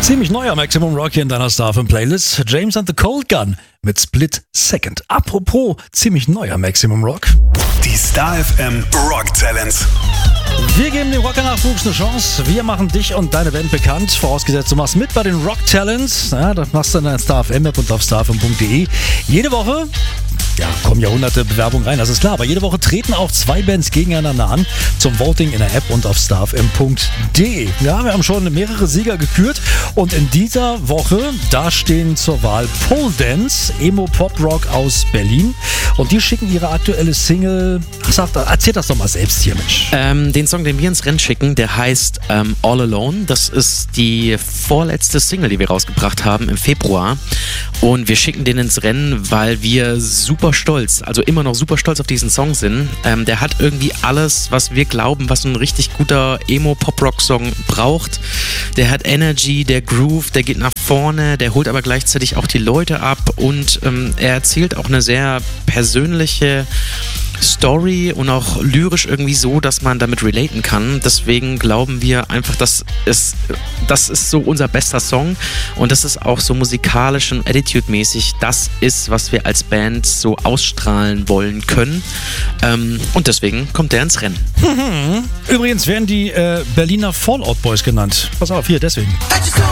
Ziemlich neuer Maximum Rock hier in deiner Star FM Playlist. James and the Cold Gun mit Split Second. Apropos ziemlich neuer Maximum Rock. Die Star FM Rock Talents. Wir geben dem Rocker-Nachwuchs eine Chance. Wir machen dich und deine Band bekannt. Vorausgesetzt, du machst mit bei den Rock Talents. Ja, das machst du in der Star FM App und auf starfm.de. Jede Woche kommen ja hunderte Bewerbungen rein, das ist klar. Aber jede Woche treten auch zwei Bands gegeneinander an zum Voting in der App und auf starfm.de. Ja, wir haben schon mehrere Sieger gekürt. Und in dieser Woche, da stehen zur Wahl Pole Dance, Emo-Pop-Rock aus Berlin. Und die schicken ihre aktuelle Single. Erzähl das doch mal selbst hier, Mensch. Den Song, den wir ins Rennen schicken, der heißt All Alone. Das ist die vorletzte Single, die wir rausgebracht haben im Februar. Und wir schicken den ins Rennen, weil wir immer noch super stolz auf diesen Song sind. Der hat irgendwie alles, was wir glauben, was ein richtig guter Emo-Pop-Rock-Song braucht. Der hat Energy, der Groove, der geht nach vorne, der holt aber gleichzeitig auch die Leute ab und er erzählt auch eine sehr persönliche Story und auch lyrisch irgendwie so, dass man damit relaten kann. Deswegen glauben wir einfach, das ist so unser bester Song und das ist auch so musikalisch und attitude-mäßig das ist, was wir als Band so ausstrahlen wollen können. Und deswegen kommt der ins Rennen. Übrigens werden die Berliner Fallout Boys genannt. Pass auf, hier, deswegen.